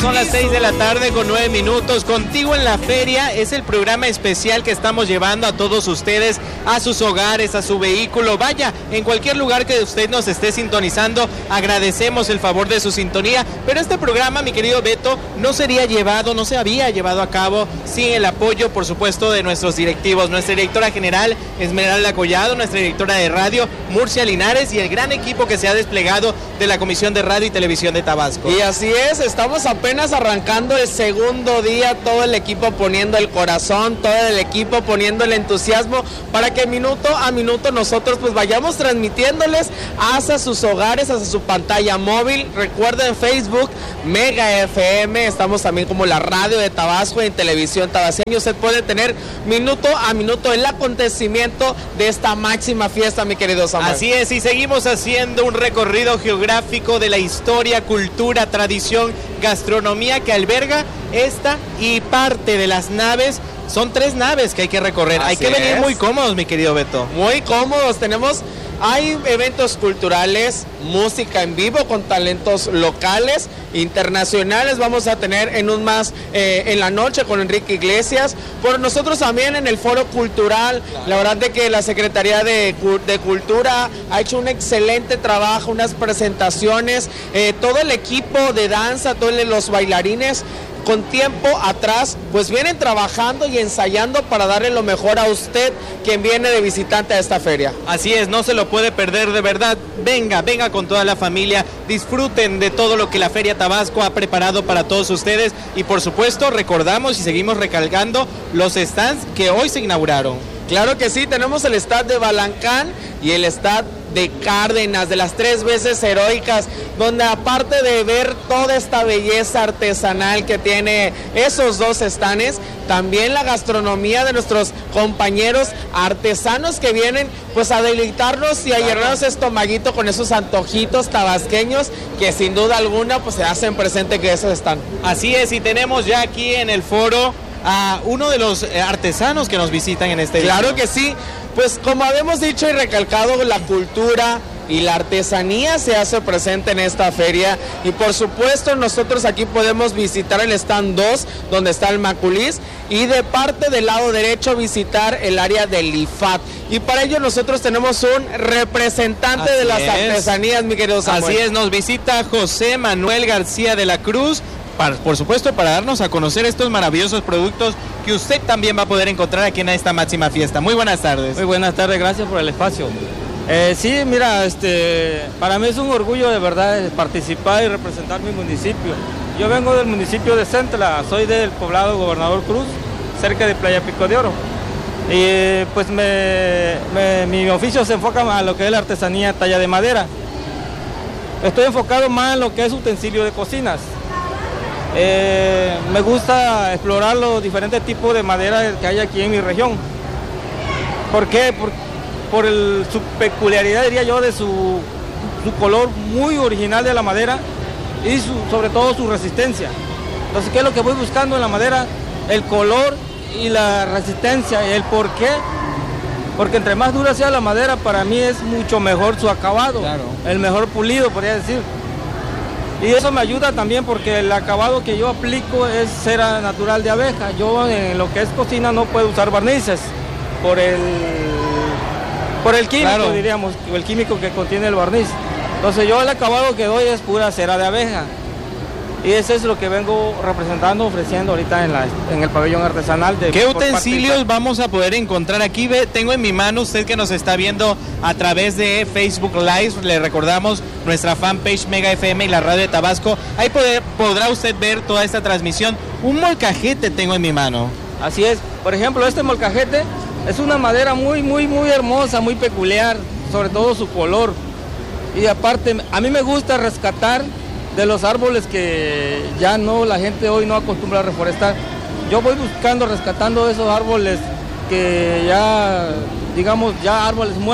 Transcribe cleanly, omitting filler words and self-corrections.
Son las 6 de la tarde con 9 minutos. Contigo en la Feria es el programa especial que estamos llevando a todos ustedes, a sus hogares, a su vehículo. Vaya, en cualquier lugar que usted nos esté sintonizando, agradecemos el favor de su sintonía. Pero este programa, mi querido Beto, no se había llevado a cabo sin el apoyo, por supuesto, de nuestros directivos. Nuestra directora general, Esmeralda Collado, nuestra directora de radio, Murcia Linares, y el gran equipo que se ha desplegado de la Comisión de Radio y Televisión de Tabasco. Y así es, estamos apenas arrancando el segundo día, todo el equipo poniendo el corazón, todo el equipo poniendo el entusiasmo para que minuto a minuto nosotros pues vayamos transmitiéndoles hacia sus hogares, hacia su pantalla móvil. Recuerden Facebook, Mega FM, estamos también como la radio de Tabasco y en Televisión Tabasqueña. Usted puede tener minuto a minuto el acontecimiento de esta máxima fiesta, mi querido Samuel. Así es, y seguimos haciendo un recorrido geográfico de la historia, cultura, tradición, gastronomía que alberga esta y parte de las naves. Son 3 naves que hay que recorrer. Hay que venir muy cómodos, mi querido Beto. Muy cómodos. Hay eventos culturales, música en vivo con talentos locales, internacionales. Vamos a tener en la noche con Enrique Iglesias. Por nosotros también en el foro cultural. Claro. La verdad de que la Secretaría de Cultura ha hecho un excelente trabajo, unas presentaciones, todo el equipo de danza, todos los bailarines con tiempo atrás, pues vienen trabajando y ensayando para darle lo mejor a usted, quien viene de visitante a esta feria. Así es, no se lo puede perder, de verdad. Venga con toda la familia, disfruten de todo lo que la Feria Tabasco ha preparado para todos ustedes y por supuesto recordamos y seguimos recalcando los stands que hoy se inauguraron. Claro que sí, tenemos el stand de Balancán y el stand de Cárdenas, de las 3 veces heroicas, donde aparte de ver toda esta belleza artesanal que tiene esos 2 stands, también la gastronomía de nuestros compañeros artesanos que vienen pues a deleitarnos y a llenarnos estomaguito con esos antojitos tabasqueños que sin duda alguna pues se hacen presente que esos están. Así es, y tenemos ya aquí en el foro a uno de los artesanos que nos visitan en este día. Claro que sí, pues como habíamos dicho y recalcado, la cultura y la artesanía se hace presente en esta feria y por supuesto nosotros aquí podemos visitar el stand 2 donde está el Maculis y de parte del lado derecho visitar el área del IFAT y para ello nosotros tenemos un representante de las artesanías, mi querido Samuel. Así es, nos visita José Manuel García de la Cruz, por supuesto para darnos a conocer estos maravillosos productos que usted también va a poder encontrar aquí en esta máxima fiesta. Muy buenas tardes. Muy buenas tardes, gracias por el espacio. Sí, mira, para mí es un orgullo de verdad participar y representar mi municipio. Yo vengo del municipio de Centla, soy del poblado Gobernador Cruz, cerca de Playa Pico de Oro. Y pues mi oficio se enfoca a lo que es la artesanía talla de madera. Estoy enfocado más en lo que es utensilio de cocinas. Me gusta explorar los diferentes tipos de madera que hay aquí en mi región. ¿Por qué? Por su peculiaridad, diría yo, de su color muy original de la madera y sobre todo su resistencia. Entonces, ¿qué es lo que voy buscando en la madera? El color y la resistencia. ¿El por qué? Porque entre más dura sea la madera, para mí es mucho mejor su acabado, claro. El mejor pulido, podría decir. Y eso me ayuda también porque el acabado que yo aplico es cera natural de abeja. Yo en lo que es cocina no puedo usar barnices por el químico, claro. Diríamos, el químico que contiene el barniz. Entonces yo el acabado que doy es pura cera de abeja. Y eso es lo que vengo representando, ofreciendo ahorita en el pabellón artesanal. ¿Qué utensilios vamos a poder encontrar aquí? Tengo en mi mano, usted que nos está viendo a través de Facebook Live, le recordamos nuestra fanpage Mega FM y la radio de Tabasco. Ahí podrá usted ver toda esta transmisión. Un molcajete tengo en mi mano. Así es. Por ejemplo, este molcajete es una madera muy, muy, muy hermosa, muy peculiar, sobre todo su color. Y aparte, a mí me gusta rescatar de los árboles que ya no, la gente hoy no acostumbra a reforestar. Yo voy rescatando esos árboles que ya, digamos, ya árboles muertos.